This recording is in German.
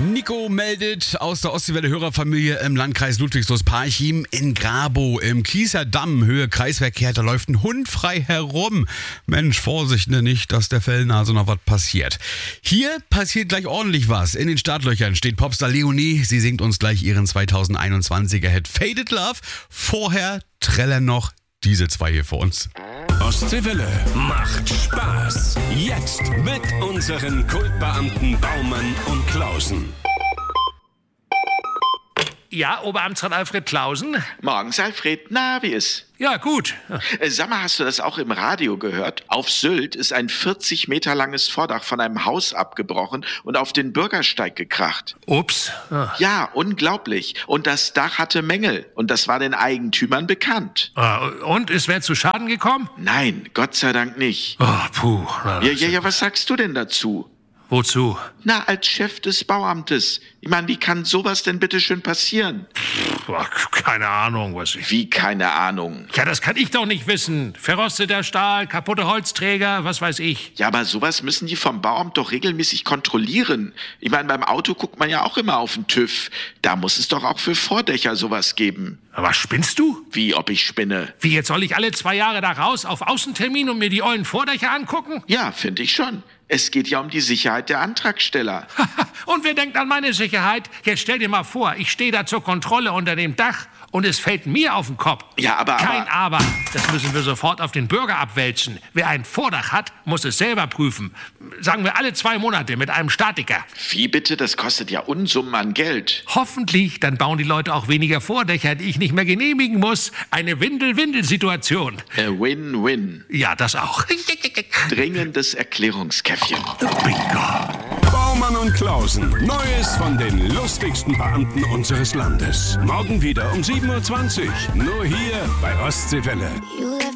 Nico meldet aus der Ostseewelle Hörerfamilie im Landkreis Ludwigslust-Parchim in Grabow im Kießer Damm, Höhe Kreisverkehr, da läuft ein Hund frei herum. Mensch, Vorsicht, ne, nicht, dass der Fellnase noch was passiert. Hier passiert gleich ordentlich was. In den Startlöchern steht Popstar Leonie. Sie singt uns gleich ihren 2021er Hit Faded Love. Vorher trällern noch diese zwei hier vor uns. Ostseewelle macht Spaß. Jetzt mit unseren Kultbeamten Baumann und Klausen. Ja, Oberamtsrat Alfred Klausen? Morgens, Alfred. Na, wie ist? Ja, gut. Sag mal, hast du das auch im Radio gehört? Auf Sylt ist ein 40 Meter langes Vordach von einem Haus abgebrochen und auf den Bürgersteig gekracht. Ups. Ja, unglaublich. Und das Dach hatte Mängel. Und das war den Eigentümern bekannt. Und, ist wer zu Schaden gekommen? Nein, Gott sei Dank nicht. Oh, puh. Ja, was sagst du denn dazu? Wozu? Na, als Chef des Bauamtes. Ich meine, wie kann sowas denn bitte schön passieren? Keine Ahnung, was ich... Wie, keine Ahnung? Ja, das kann ich doch nicht wissen. Verrosteter Stahl, kaputte Holzträger, was weiß ich. Ja, aber sowas müssen die vom Bauamt doch regelmäßig kontrollieren. Ich meine, beim Auto guckt man ja auch immer auf den TÜV. Da muss es doch auch für Vordächer sowas geben. Aber spinnst du? Wie, ob ich spinne? Wie, jetzt soll ich alle 2 Jahre da raus auf Außentermin und mir die ollen Vordächer angucken? Ja, finde ich schon. Es geht ja um die Sicherheit der Antragsteller. Und wer denkt an meine Sicherheit? Jetzt stell dir mal vor, ich stehe da zur Kontrolle unter dem Dach und es fällt mir auf den Kopf. Ja, aber... Kein Aber. Das müssen wir sofort auf den Bürger abwälzen. Wer ein Vordach hat, muss es selber prüfen. Sagen wir alle 2 Monate mit einem Statiker. Wie bitte? Das kostet ja Unsummen an Geld. Hoffentlich, dann bauen die Leute auch weniger Vordächer, die ich nicht mehr genehmigen muss. Eine Windel-Windel-Situation. Win-Win. Ja, das auch. Dringendes Erklärungskäffchen. Bingo. Baumann und Klausen. Neues von den lustigsten Beamten unseres Landes. Morgen wieder um 7:20 Uhr. Nur hier bei Ostseewelle.